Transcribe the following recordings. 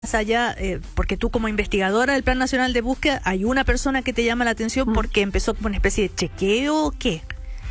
allá, porque tú como investigadora del Plan Nacional de Búsqueda, ¿hay una persona que te llama la atención porque empezó como una especie de chequeo o qué?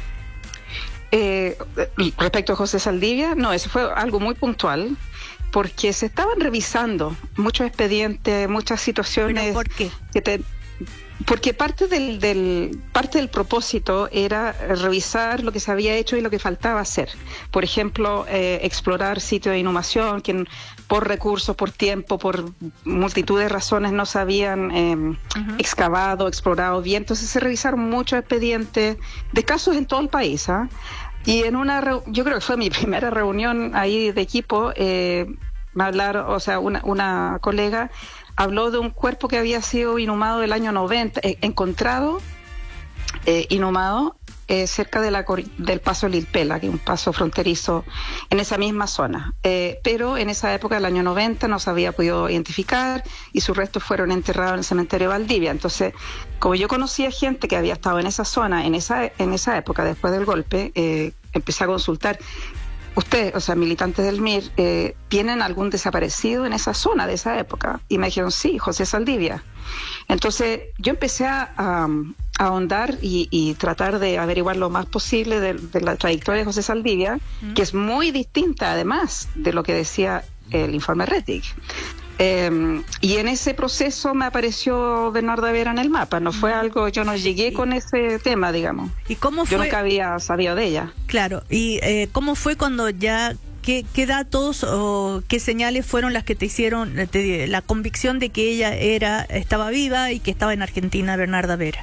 Respecto a José Saldivia, no, eso fue algo muy puntual, porque se estaban revisando muchos expedientes, muchas situaciones. ¿Pero por qué? Porque parte del propósito era revisar lo que se había hecho y lo que faltaba hacer. Por ejemplo, explorar sitios de inhumación que por recursos, por tiempo, por multitud de razones no se habían excavado, explorado bien. Entonces se revisaron muchos expedientes de casos en todo el país. Y yo creo que fue mi primera reunión ahí de equipo, me hablaron, o sea, una colega habló de un cuerpo que había sido inhumado del año 90, encontrado inhumado cerca del paso Lilpela, que es un paso fronterizo en esa misma zona. Pero en esa época, el año 90, no se había podido identificar y sus restos fueron enterrados en el cementerio de Valdivia. Entonces, como yo conocía gente que había estado en esa zona, en esa época, después del golpe, empecé a consultar. Ustedes, o sea, militantes del MIR, ¿tienen algún desaparecido en esa zona de esa época? Y me dijeron, sí, José Saldivia. Entonces, yo empecé a ahondar y tratar de averiguar lo más posible de la trayectoria de José Saldivia, que es muy distinta, además, de lo que decía el informe Rettig. Y en ese proceso me apareció Bernarda Vera en el mapa. No fue algo, yo no llegué con ese tema, digamos. ¿Y cómo fue? Yo nunca había sabido de ella. Claro. ¿Y cómo fue cuando ya, qué datos o qué señales fueron las que te hicieron la convicción de que ella estaba viva y que estaba en Argentina, Bernarda Vera?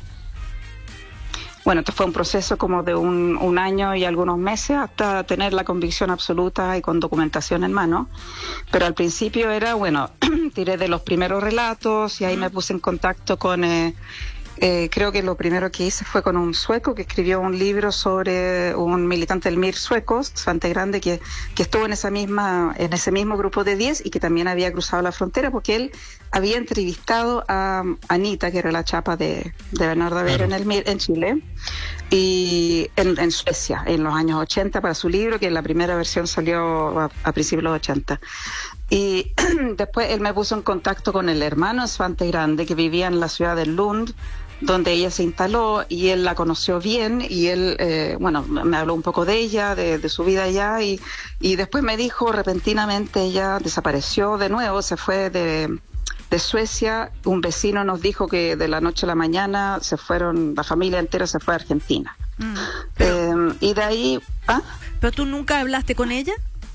Bueno, esto fue un proceso como de un año y algunos meses hasta tener la convicción absoluta y con documentación en mano. Pero al principio era, bueno, tiré de los primeros relatos y ahí me puse en contacto con... creo que lo primero que hice fue con un sueco que escribió un libro sobre un militante del MIR sueco, Svante Grande, que estuvo en ese mismo grupo de 10 y que también había cruzado la frontera porque él había entrevistado a Anita, que era la chapa de Bernarda Vera en el MIR en Chile, y en Suecia en los años 80 para su libro, que la primera versión salió a principios de los 80. Y después él me puso en contacto con el hermano de Svante Grande, que vivía en la ciudad de Lund, donde ella se instaló, y él la conoció bien, y él, me habló un poco de ella, de su vida allá, y después me dijo, repentinamente ella desapareció de nuevo, se fue de Suecia. Un vecino nos dijo que de la noche a la mañana la familia entera se fue a Argentina. Y de ahí... ¿Pero tú nunca hablaste con ella?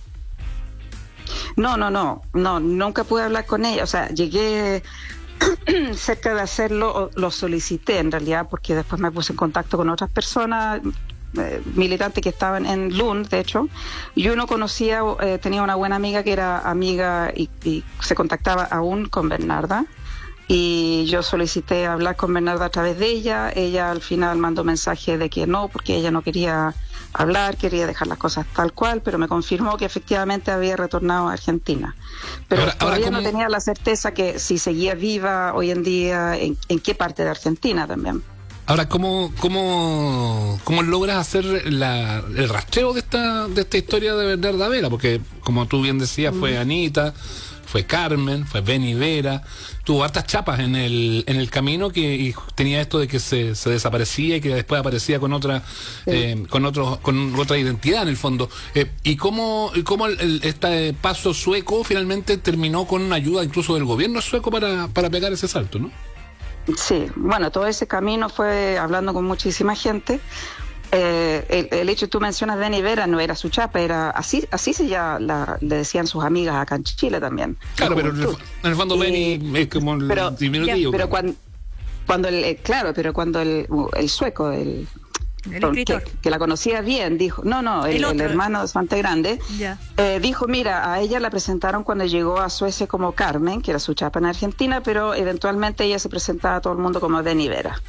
No, nunca pude hablar con ella. O sea, llegué cerca de hacerlo, lo solicité en realidad, porque después me puse en contacto con otras personas, militantes que estaban en Lund, de hecho, y uno tenía una buena amiga que era amiga y se contactaba aún con Bernarda, y yo solicité hablar con Bernarda a través de ella. Ella al final mandó mensaje de que no, porque ella no quería hablar, quería dejar las cosas tal cual, pero me confirmó que efectivamente había retornado a Argentina. Pero todavía no tenía la certeza que si seguía viva hoy en día, en qué parte de Argentina también. Ahora, ¿cómo logras hacer el rastreo de esta historia de Bernarda Vera? Porque, como tú bien decías, fue Anita, fue Carmen, fue Beni Vera, tuvo hartas chapas en el camino y tenía esto de que se desaparecía y que después aparecía con otra con otra identidad en el fondo. ¿Y cómo este paso sueco finalmente terminó con una ayuda incluso del gobierno sueco para pegar ese salto, ¿no? Sí, bueno, todo ese camino fue hablando con muchísima gente. El hecho que tú mencionas de Beni Vera no era su chapa, era así le decían sus amigas acá en Chile también. Claro, pero en el fondo Beni es como el diminutivo. Pero cuando el sueco, el escritor, que la conocía bien, dijo, el hermano de Svante Grande, dijo, mira, a ella la presentaron cuando llegó a Suecia como Carmen, que era su chapa en Argentina, pero eventualmente ella se presentaba a todo el mundo como Beni Vera.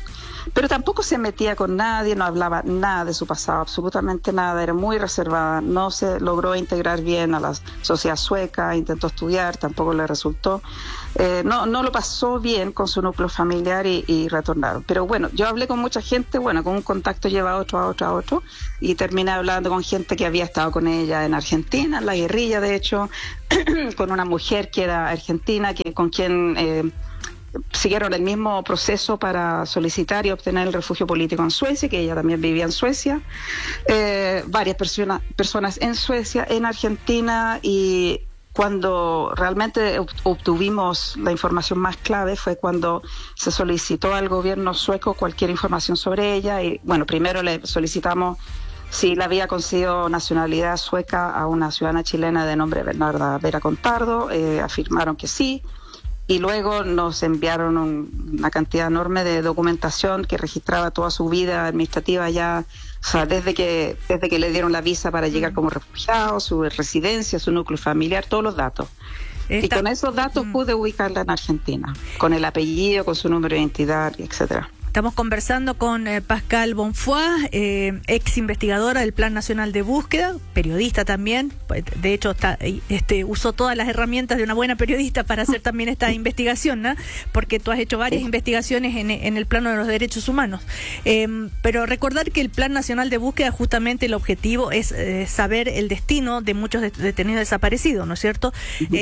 pero tampoco se metía con nadie, no hablaba nada de su pasado, absolutamente nada, era muy reservada, no se logró integrar bien a la sociedad sueca, intentó estudiar, tampoco le resultó. No lo pasó bien con su núcleo familiar y retornaron. Pero bueno, yo hablé con mucha gente, bueno, con un contacto lleva a otro, y terminé hablando con gente que había estado con ella en Argentina, en la guerrilla, de hecho, con una mujer que era argentina, con quien siguieron el mismo proceso para solicitar y obtener el refugio político en Suecia, que ella también vivía en Suecia, varias personas en Suecia, en Argentina, y cuando realmente obtuvimos la información más clave fue cuando se solicitó al gobierno sueco cualquier información sobre ella, y bueno, primero le solicitamos si le había concedido nacionalidad sueca a una ciudadana chilena de nombre Bernarda Vera Contardo, afirmaron que sí, y luego nos enviaron una cantidad enorme de documentación que registraba toda su vida administrativa ya, o sea, desde que le dieron la visa para llegar como refugiado, su residencia, su núcleo familiar, todos los datos. Y con esos datos pude ubicarla en Argentina, con el apellido, con su número de identidad, etcétera. Estamos conversando con Pascal Bonfoy, ex investigadora del Plan Nacional de Búsqueda, periodista también. De hecho, usó todas las herramientas de una buena periodista para hacer también esta investigación, ¿no? Porque tú has hecho varias investigaciones en el plano de los derechos humanos. Pero recordar que el Plan Nacional de Búsqueda, justamente el objetivo es saber el destino de muchos detenidos desaparecidos, ¿no es cierto?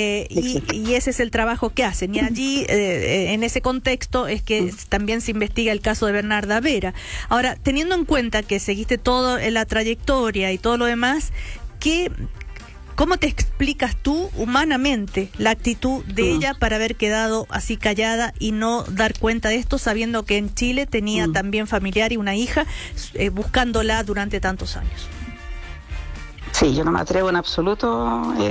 Y ese es el trabajo que hacen. Y allí, en ese contexto, es que también se investiga el caso de Bernarda Vera. Ahora, teniendo en cuenta que seguiste todo en la trayectoria y todo lo demás, ¿cómo te explicas tú humanamente la actitud de ella para haber quedado así callada y no dar cuenta de esto, sabiendo que en Chile tenía también familiar y una hija buscándola durante tantos años? Sí, yo no me atrevo en absoluto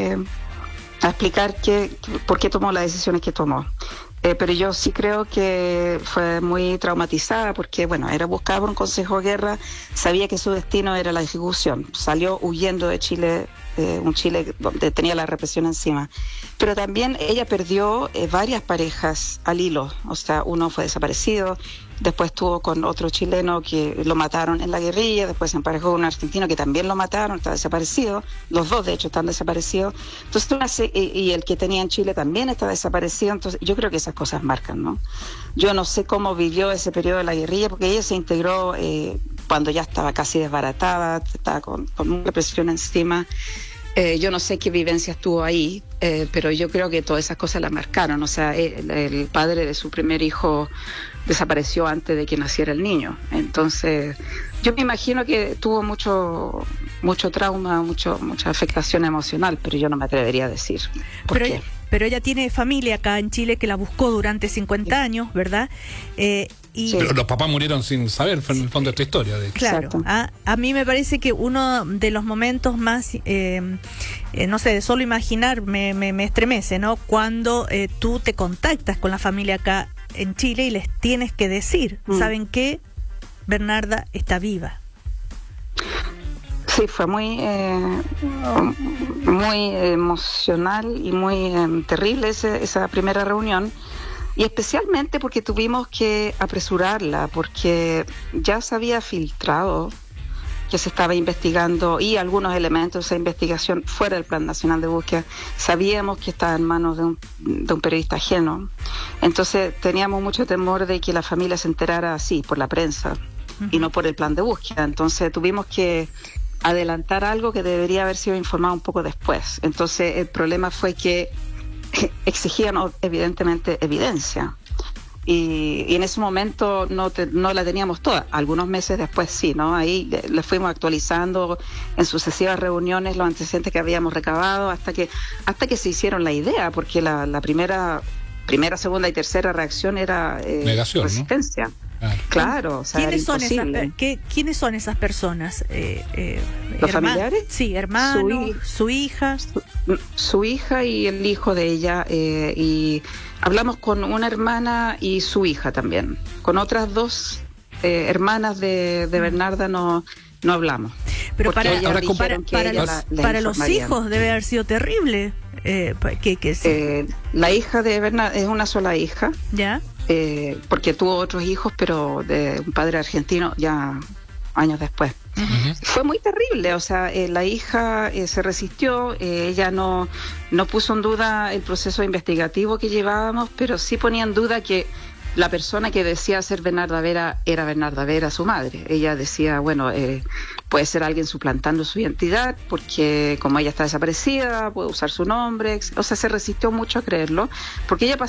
a explicar por qué tomó las decisiones que tomó. Pero yo sí creo que fue muy traumatizada porque, bueno, era buscada por un consejo de guerra, sabía que su destino era la ejecución, salió huyendo de Chile, un Chile donde tenía la represión encima. Pero también ella perdió varias parejas al hilo, o sea, uno fue desaparecido, después estuvo con otro chileno que lo mataron en la guerrilla, después se emparejó con un argentino que también lo mataron, está desaparecido, los dos de hecho están desaparecidos, entonces y el que tenía en Chile también está desaparecido, entonces yo creo que esas cosas marcan, ¿no? Yo no sé cómo vivió ese periodo de la guerrilla, porque ella se integró cuando ya estaba casi desbaratada, estaba con represión encima. Yo no sé qué vivencias tuvo ahí, pero yo creo que todas esas cosas la marcaron. O sea, el padre de su primer hijo desapareció antes de que naciera el niño. Entonces, yo me imagino que tuvo mucho trauma, mucha afectación emocional, pero yo no me atrevería a decir por qué. Pero ella tiene familia acá en Chile que la buscó durante 50 años, ¿verdad? Pero los papás murieron sin saber, en el fondo, de esta historia. Claro, a mí me parece que uno de los momentos más, no sé, de solo imaginar me estremece, ¿no? Cuando tú te contactas con la familia acá en Chile y les tienes que decir, ¿saben qué? Bernarda está viva. Sí, fue muy emocional y muy terrible esa primera reunión. Y especialmente porque tuvimos que apresurarla, porque ya se había filtrado que se estaba investigando y algunos elementos de esa investigación fuera del Plan Nacional de Búsqueda. Sabíamos que estaba en manos de un periodista ajeno. Entonces teníamos mucho temor de que la familia se enterara así, por la prensa, y no por el plan de búsqueda. Entonces tuvimos que adelantar algo que debería haber sido informado un poco después. Entonces el problema fue que exigían evidentemente evidencia y en ese momento no la teníamos toda. Algunos meses después sí, ¿no? Ahí le fuimos actualizando en sucesivas reuniones los antecedentes que habíamos recabado hasta que se hicieron la idea, porque la primera, segunda y tercera reacción era negación, resistencia, ¿no? Claro, o sea, ¿Quiénes son esas personas? ¿Los familiares? Sí, hermanos, su hija. Su hija y el hijo de ella, y hablamos con una hermana y su hija también. Con otras dos hermanas de Bernarda no no hablamos. Pero Porque para, ellas ahora dijeron que para, ella para los informarían. hijos debe haber sido terrible. La hija de Bernard es una sola hija, ¿Ya? porque tuvo otros hijos, pero de un padre argentino ya años después. Ujú. Fue muy terrible, o sea, la hija se resistió, ella no puso en duda el proceso investigativo que llevábamos, pero sí ponía en duda que la persona que decía ser Bernarda Vera era Bernarda Vera, su madre. Ella decía, bueno, puede ser alguien suplantando su identidad, porque como ella está desaparecida, puede usar su nombre, o sea, se resistió mucho a creerlo, porque ella